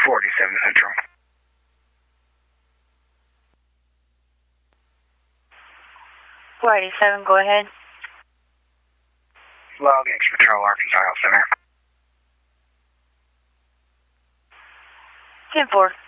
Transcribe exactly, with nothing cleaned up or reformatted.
forty-seven Central. four eighty-seven, go ahead. Log Extra Patrol, Arkansas Health Center. ten four.